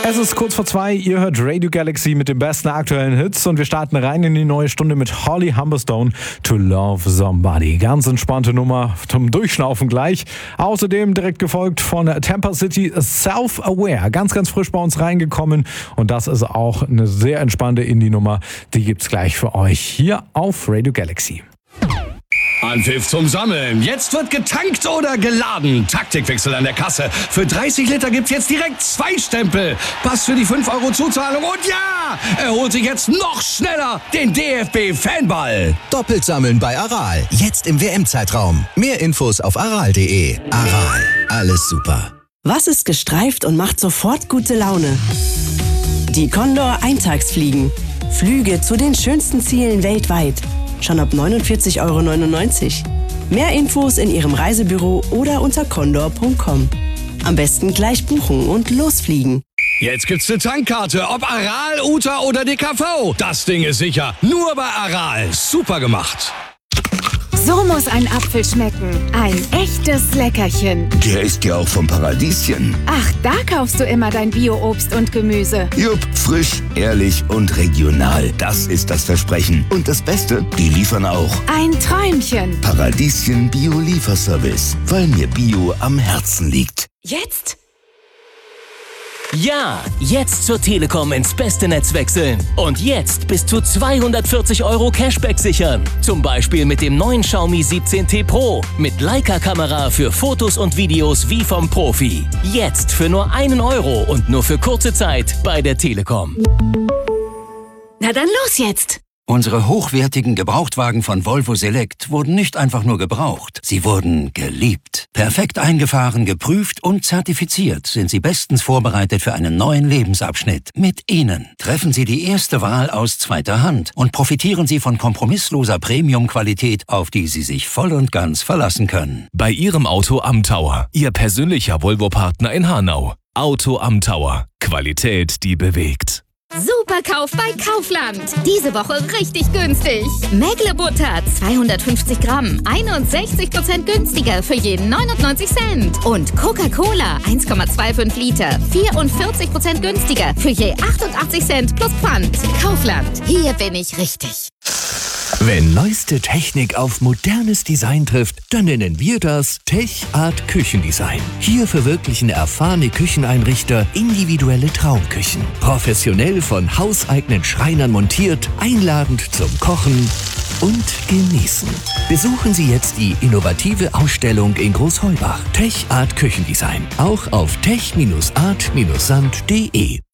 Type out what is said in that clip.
Es ist kurz vor 2, ihr hört Radio Galaxy mit den besten aktuellen Hits und wir starten rein in die neue Stunde mit Holly Humberstone, To Love Somebody. Ganz entspannte Nummer zum Durchschnaufen gleich. Außerdem direkt gefolgt von Tampa City, Self-Aware. Ganz, ganz frisch bei uns reingekommen und das ist auch eine sehr entspannte Indie-Nummer. Die gibt's gleich für euch hier auf Radio Galaxy. Anpfiff zum Sammeln. Jetzt wird getankt oder geladen. Taktikwechsel an der Kasse. Für 30 Liter gibt's jetzt direkt 2 Stempel. Pass für die 5 € Zuzahlung. Und ja, er holt sich jetzt noch schneller den DFB-Fanball. Doppelt sammeln bei Aral. Jetzt im WM-Zeitraum. Mehr Infos auf aral.de. Aral. Alles super. Was ist gestreift und macht sofort gute Laune? Die Condor Eintagsfliegen. Flüge zu den schönsten Zielen weltweit. Schon ab 49,99 €. Mehr Infos in Ihrem Reisebüro oder unter condor.com. Am besten gleich buchen und losfliegen. Jetzt gibt's eine Tankkarte, ob Aral, Uta oder DKV. Das Ding ist sicher. Nur bei Aral. Super gemacht. So muss ein Apfel schmecken. Ein echtes Leckerchen. Der ist ja auch vom Paradieschen. Ach, da kaufst du immer dein Bio-Obst und Gemüse. Jupp, frisch, ehrlich und regional. Das ist das Versprechen. Und das Beste, die liefern auch. Ein Träumchen. Paradieschen Bio-Lieferservice. Weil mir Bio am Herzen liegt. Jetzt? Ja, jetzt zur Telekom ins beste Netz wechseln. Und jetzt bis zu 240 € Cashback sichern. Zum Beispiel mit dem neuen Xiaomi 17T Pro. Mit Leica-Kamera für Fotos und Videos wie vom Profi. Jetzt für nur 1 € und nur für kurze Zeit bei der Telekom. Na dann los jetzt. Unsere hochwertigen Gebrauchtwagen von Volvo Select wurden nicht einfach nur gebraucht, sie wurden geliebt. Perfekt eingefahren, geprüft und zertifiziert sind sie bestens vorbereitet für einen neuen Lebensabschnitt. Mit ihnen treffen Sie die erste Wahl aus zweiter Hand und profitieren Sie von kompromissloser Premium-Qualität, auf die Sie sich voll und ganz verlassen können. Bei Ihrem Auto am Tower, Ihr persönlicher Volvo-Partner in Hanau. Auto am Tower. Qualität, die bewegt. Superkauf bei Kaufland. Diese Woche richtig günstig. Mägle-Butter 250 Gramm, 61% günstiger für jeden 99 Cent. Und Coca-Cola 1,25 Liter, 44% günstiger für je 88 Cent plus Pfand. Kaufland, hier bin ich richtig. Wenn neueste Technik auf modernes Design trifft, dann nennen wir das Tech Art Küchendesign. Hier verwirklichen erfahrene Kücheneinrichter individuelle Traumküchen. Professionell von hauseigenen Schreinern montiert, einladend zum Kochen und Genießen. Besuchen Sie jetzt die innovative Ausstellung in Großheubach. Tech Art Küchendesign. Auch auf tech-art-sand.de.